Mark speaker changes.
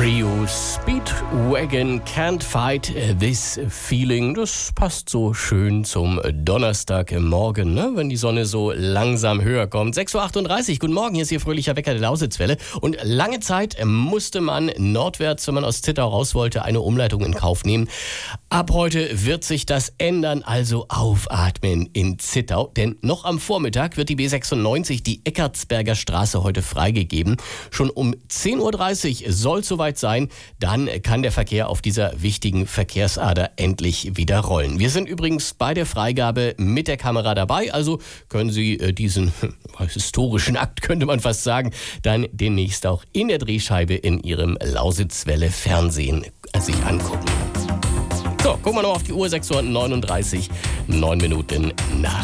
Speaker 1: Rio Speedwagon Can't Fight This Feeling. Das passt so schön zum Donnerstagmorgen, ne? Wenn die Sonne so langsam höher kommt. 6.38 Uhr, guten Morgen, hier ist Ihr fröhlicher Wecker der Lausitzwelle. Und lange Zeit musste man nordwärts, wenn man aus Zittau raus wollte, eine Umleitung in Kauf nehmen. Ab heute wird sich das ändern, also aufatmen in Zittau. Denn noch am Vormittag wird die B96, die Eckartsberger Straße, heute freigegeben. Schon um 10.30 Uhr soll es soweit sein, dann kann der Verkehr auf dieser wichtigen Verkehrsader endlich wieder rollen. Wir sind übrigens bei der Freigabe mit der Kamera dabei, also können Sie diesen historischen Akt, könnte man fast sagen, dann demnächst auch in der Drehscheibe in Ihrem Lausitzwelle Fernsehen sich angucken. So, gucken wir noch auf die Uhr, 6.39 Uhr, 9 Minuten nach